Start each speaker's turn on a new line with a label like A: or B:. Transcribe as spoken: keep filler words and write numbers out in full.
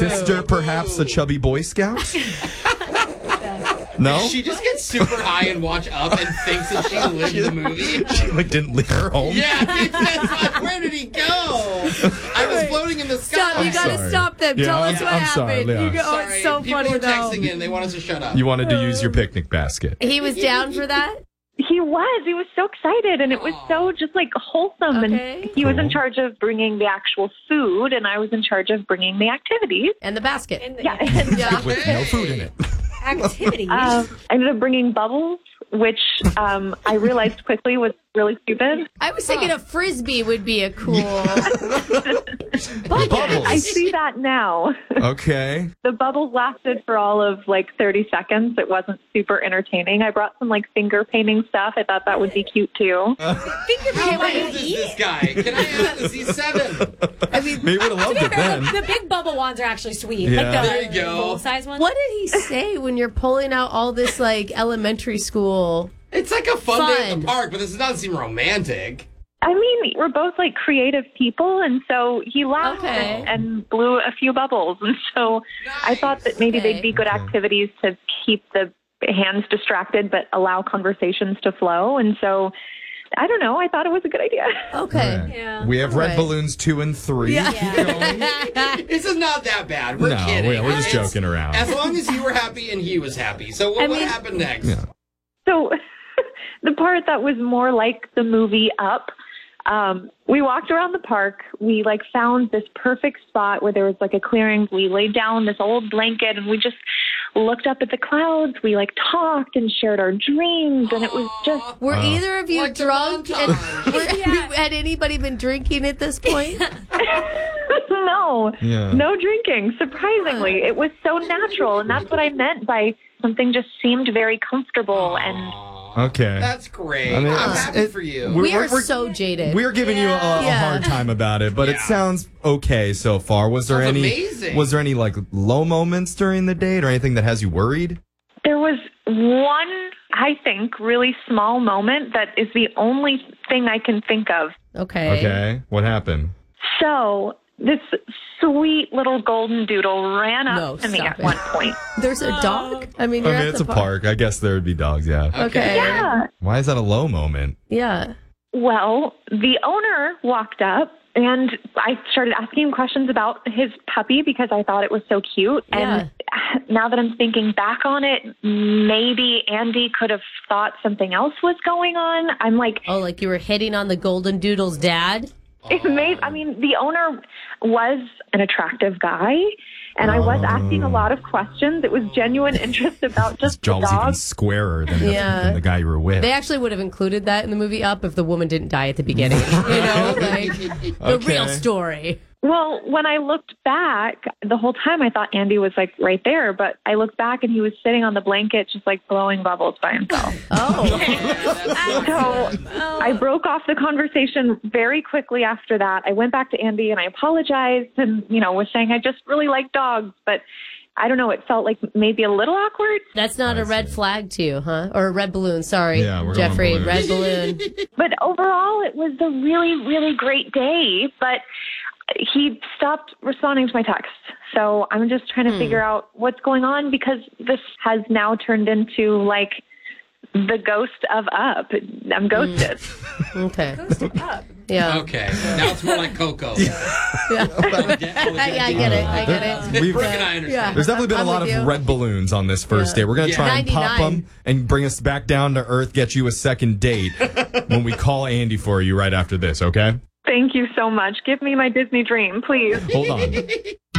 A: sister perhaps a chubby Boy Scout? No?
B: She just gets super high and watch Up and thinks that she lived the movie.
A: She like didn't leave her home.
B: Yeah, it's like, where did he go? I was floating in the sky.
C: Stop, you gotta
A: sorry.
C: stop them.
A: Yeah,
C: Tell
A: I'm-
C: us what
A: I'm
C: happened.
A: sorry, Leon.
C: You go, oh,
B: Sorry,
C: it's so
B: people
C: funny
B: are
C: though.
B: texting in. They want us to shut up.
A: You wanted to use your picnic basket.
C: He was down for that?
D: He was. He was so excited, and it was so just like wholesome.
C: Okay.
D: And he was in
A: Cool.
D: charge of bringing the actual food, and I was in charge of bringing the activities.
C: And the basket.
E: In the
D: Yeah.
C: Yeah.
A: With no food in it.
E: activities.
D: Um, I ended up bringing bubbles, which um, I realized quickly was really stupid.
C: I was thinking a frisbee would be a cool.
A: Bubbles.
D: I see that now.
A: Okay.
D: The bubbles lasted for all of like thirty seconds. It wasn't super entertaining. I brought some like finger painting stuff. I thought that would be cute too.
E: Finger
B: How
E: paint
B: old is this guy? Can I ask this? He's seven.
C: I mean,
A: Maybe would have loved it then.
E: The big bubble wands are actually sweet.
A: Yeah.
E: Like the
B: There you go.
E: full-size ones.
C: what did he say when you're pulling out all this like elementary school?
B: It's like a fun, day at
C: Fun.
B: the park, but this does not seem romantic.
D: I mean, we're both like creative people, and so he laughed
C: Okay.
D: and, and blew a few bubbles. And so I thought that maybe
C: Okay.
D: they'd be good
A: Okay.
D: activities to keep the hands distracted but allow conversations to flow. And so I don't know. I thought it was a good idea.
C: Okay.
A: All right.
E: Yeah.
A: We have red
C: Right.
A: balloons two and three.
B: This is not that bad. We're
A: No,
B: kidding.
A: we're- we're just
B: It's-
A: joking around.
B: As long as you were happy and he was happy. So what,
E: I
B: what
E: mean-
B: happened next?
A: Yeah.
D: So the part that was more like the movie Up, um, we walked around the park. We like found this perfect spot where there was like a clearing. We laid down this old blanket and we just looked up at the clouds. We like talked and shared our dreams, and it was just
C: Were
A: Wow.
C: either of you
B: Like the
C: drunk? And,
B: montage.
C: were,
E: Yeah.
C: Had anybody been drinking at this point?
D: no,
A: Yeah.
D: no drinking. Surprisingly, it was so natural, and that's what I meant by something just seemed very comfortable and.
B: Aw,
A: Okay.
B: That's great.
A: I mean,
B: I'm
A: it's-
B: happy
A: it-
B: for you.
A: We're-
C: We are
A: we're-
C: so jaded.
A: We're giving you a, a
C: Yeah.
A: hard time about it, but it
B: Yeah.
A: sounds okay so far. Was there
B: Sounds
A: any?
B: amazing.
A: Was there any like low moments during the date or anything that has you worried?
D: There was one, I think, really small moment that is the only thing I can think of.
C: okay.
A: Okay. What happened?
D: So this sweet little golden doodle ran up
C: No,
D: to me
C: stop
D: at
C: it.
D: one point.
C: There's a dog? I mean,
A: I
C: you're
A: mean,
C: at
A: it's
C: the
A: a park. I guess there would be dogs. Yeah.
C: Okay.
D: Yeah.
A: Why is that a low moment?
C: Yeah.
D: Well, the owner walked up and I started asking him questions about his puppy because I thought it was so cute. And now that I'm thinking back on it, maybe Andy could have thought something else was going on. I'm like,
C: Oh, like you were hitting on the golden doodle's dad?
D: it may, I mean, the owner was an attractive guy, and I was asking a lot of questions. It was genuine interest about
A: His
D: just the
A: jaw was even
D: dog.
A: squarer than the,
C: Yeah.
A: than the guy you were with.
C: They actually would have included that in the movie Up if the woman didn't die at the beginning. You know, like the
A: Okay.
C: real story.
D: Well, when I looked back, the whole time I thought Andy was like right there, but I looked back and he was sitting on the blanket just like blowing bubbles by himself.
C: Oh.
D: So I broke off the conversation very quickly after that. I went back to Andy and I apologized and, you know, was saying I just really like dogs, but I don't know, it felt like maybe a little awkward.
C: That's not
A: I
C: a red
A: see.
C: flag to you, huh? Or a red balloon, sorry.
A: Yeah, we're going
C: Jeffrey,
A: balloon.
C: red balloon.
D: But overall, it was a really, really great day. But he stopped responding to my texts. So I'm just trying to figure out what's going on because this has now turned into like the ghost of Up. I'm ghosted.
C: Okay.
E: Ghosted up.
C: Yeah.
B: Okay. Now it's more like Coco.
C: Yeah.
B: yeah,
C: yeah, I get it. I get it.
A: We've-
B: Brooke and I understand.
C: Yeah.
A: There's definitely been
C: I'm
A: a lot
C: with
A: of
C: you.
A: red balloons on this first
C: Yeah.
A: date. We're going to
B: Yeah.
A: try and pop
C: ninety-nine.
A: them and bring us back down to earth, get you a second date when we call Andy for you right after this, okay?
D: Thank you so much. Give me my Disney dream, please.
A: Hold on.